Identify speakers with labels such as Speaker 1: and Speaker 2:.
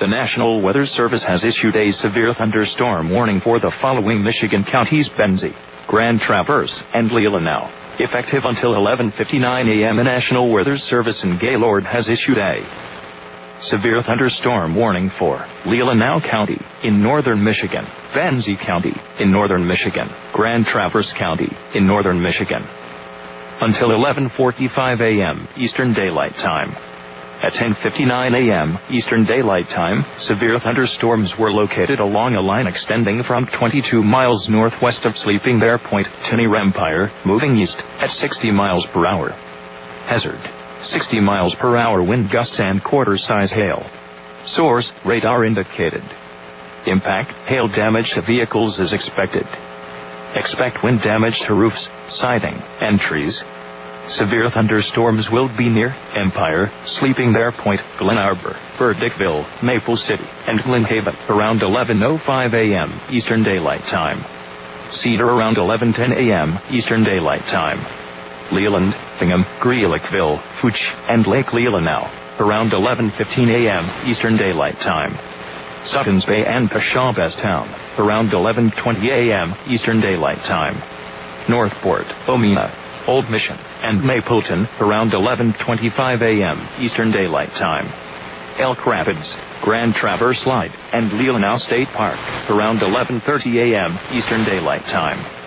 Speaker 1: The National Weather Service has issued a severe thunderstorm warning for the following Michigan counties: Benzie, Grand Traverse, and Leelanau. Effective until 11:59 a.m. The National Weather Service in Gaylord has issued a severe thunderstorm warning for Leelanau County in northern Michigan, Benzie County in northern Michigan, Grand Traverse County in northern Michigan, until 11:45 a.m. Eastern Daylight Time. At 10:59 a.m. Eastern Daylight Time, severe thunderstorms were located along a line extending from 22 miles northwest of Sleeping Bear Point to near Empire, moving east at 60 miles per hour. Hazard: 60 miles per hour wind gusts and quarter-size hail. Source: radar indicated. Impact: hail damage to vehicles is expected. Expect wind damage to roofs, siding, and trees. Severe thunderstorms will be near Empire, Sleeping Bear Point, Glen Arbor, Burdickville, Maple City, and Glen Haven around 11:05 a.m. Eastern Daylight Time. Cedar around 11:10 a.m. Eastern Daylight Time. Leland, Hingham, Greeleyville, Fuchs, and Lake Leelanau around 11:15 a.m. Eastern Daylight Time. Suttons Bay and Peshawbestown around 11:20 a.m. Eastern Daylight Time. Northport, Omea, Old Mission, and Mapleton around 11:25 a.m. Eastern Daylight Time. Elk Rapids, Grand Traverse Light, and Leelanau State Park around 11:30 a.m. Eastern Daylight Time.